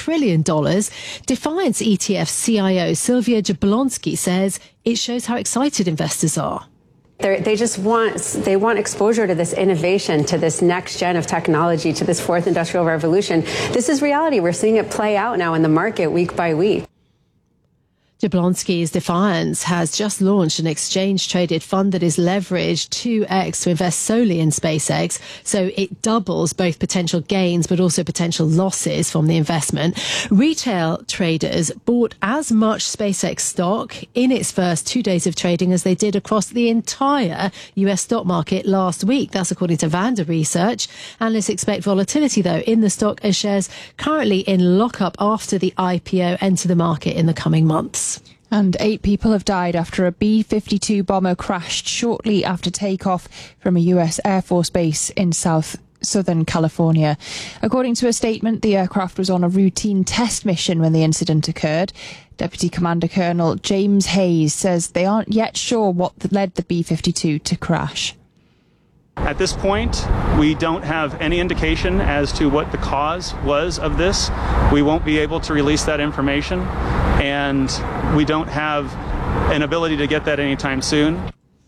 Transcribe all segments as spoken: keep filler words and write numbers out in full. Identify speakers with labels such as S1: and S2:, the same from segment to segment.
S1: trillion dollars. Defiance E T F C I O Sylvia Jablonski says it shows how excited investors are.
S2: They're, they just want they want exposure to this innovation, to this next gen of technology, to this fourth industrial revolution. This is reality. We're seeing it play out now in the market week by week.
S1: Jablonski's Defiance has just launched an exchange-traded fund that is leveraged two x to invest solely in SpaceX, so it doubles both potential gains but also potential losses from the investment. Retail traders bought as much SpaceX stock in its first two days of trading as they did across the entire U S stock market last week. That's according to Vanda Research. Analysts expect volatility, though, in the stock as shares currently in lockup after the I P O enter the market in the coming months.
S3: And eight people have died after a B fifty-two bomber crashed shortly after takeoff from a U S Air Force base in South Southern California. According to a statement, the aircraft was on a routine test mission when the incident occurred. Deputy Commander Colonel James Hayes says they aren't yet sure what led the B fifty-two to crash.
S4: At this point, we don't have any indication as to what the cause was of this. We won't be able to release that information, and we don't have an ability to get that anytime soon.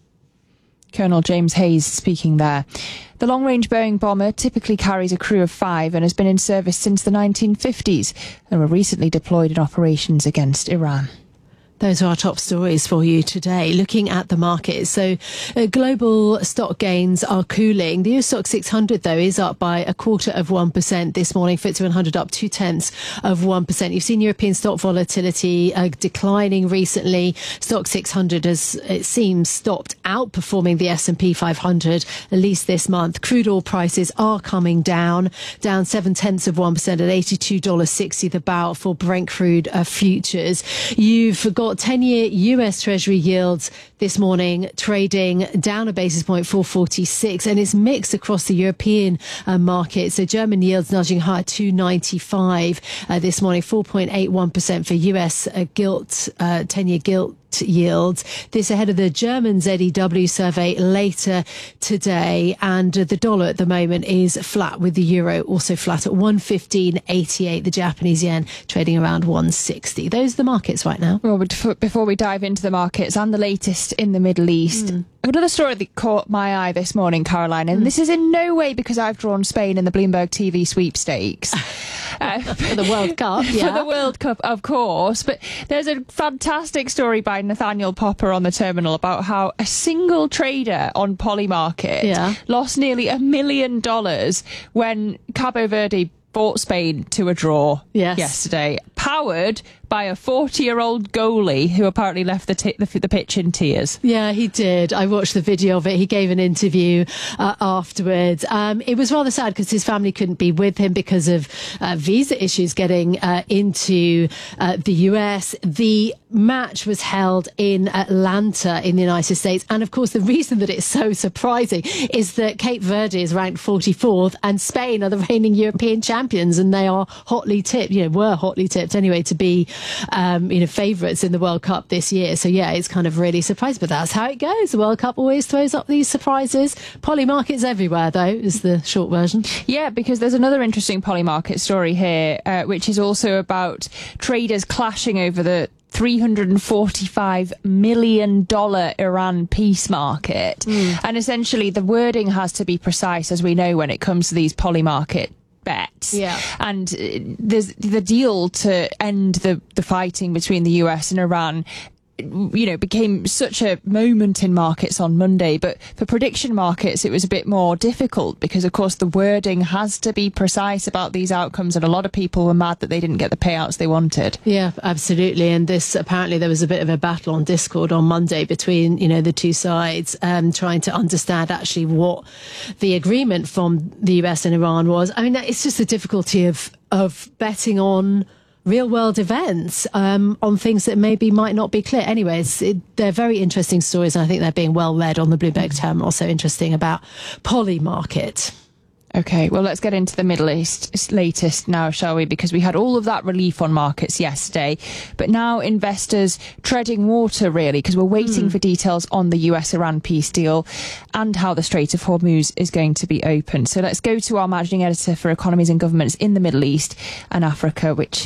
S3: Colonel James Hayes speaking there. The long-range Boeing bomber typically carries a crew of five and has been in service since the nineteen fifties and were recently deployed in operations against Iran.
S1: Those are our top stories for you today. Looking at the market, so uh, global stock gains are cooling. The U S Stock six hundred, though, is up by a quarter of one percent this morning. F T S E one hundred up two tenths of one percent. You've seen European stock volatility uh, declining recently. Stock six hundred has, it seems, stopped outperforming the S and P five hundred, at least this month. Crude oil prices are coming down, down seven tenths of one percent at eighty-two dollars sixty the barrel for Brent crude uh, futures. You've got ten-year U S Treasury yields this morning trading down a basis point, four forty-six, and it's mixed across the European uh, market. So German yields nudging higher, two ninety-five uh, this morning, four point eight one percent for U S uh, gilt, uh, ten-year gilt yields. This ahead of the German Z E W survey later today, and the dollar at the moment is flat, with the euro also flat at one fifteen eighty-eight. The Japanese yen trading around one sixty. Those are the markets right now.
S3: Well, before we dive into the markets and the latest in the Middle East, mm. another story that caught my eye this morning, Caroline, and mm. this is in no way because I've drawn Spain in the Bloomberg T V sweepstakes.
S1: Uh, for the World Cup, yeah.
S3: For the World Cup, of course. But there's a fantastic story by Nathaniel Popper on the terminal about how a single trader on Polymarket
S1: yeah.
S3: lost nearly a million dollars when Cabo Verde bought Spain to a draw
S1: yes.
S3: yesterday, powered by a forty-year-old goalie who apparently left the, t- the the pitch in tears.
S1: Yeah, he did. I watched the video of it. He gave an interview uh, afterwards. Um, it was rather sad because his family couldn't be with him because of uh, visa issues getting uh, into uh, the U S. The match was held in Atlanta in the United States. And of course, the reason that it's so surprising is that Cape Verde is ranked forty-fourth and Spain are the reigning European champions, and they are hotly tipped, you know, were hotly tipped anyway to be Um, you know, favourites in the World Cup this year. So yeah, it's kind of really surprising, but that's how it goes. The World Cup always throws up these surprises. Polymarket's everywhere, though, is the short version.
S3: Yeah, because there's another interesting Polymarket story here, uh, which is also about traders clashing over the three hundred forty-five million dollars Iran peace market. Mm. And essentially the wording has to be precise, as we know, when it comes to these Polymarket bets.
S1: Yeah.
S3: And there's the deal to end the, the fighting between the U S and Iran, you know, became such a moment in markets on Monday. But for prediction markets, it was a bit more difficult because, of course, the wording has to be precise about these outcomes. And a lot of people were mad that they didn't get the payouts they wanted.
S1: Yeah, absolutely. And this, apparently there was a bit of a battle on Discord on Monday between, you know, the two sides, um, trying to understand actually what the agreement from the U S and Iran was. I mean, it's just the difficulty of, of betting on real world events, um, on things that maybe might not be clear. Anyways, it, they're very interesting stories, and I think they're being well read on the Bloomberg terminal. Also interesting about Polymarket.
S3: Okay, well, let's get into the Middle East latest now, shall we? Because we had all of that relief on markets yesterday, but now investors treading water, really, because we're waiting mm. for details on the U S-Iran peace deal and how the Strait of Hormuz is going to be open. So let's go to our managing editor for economies and governments in the Middle East and Africa, which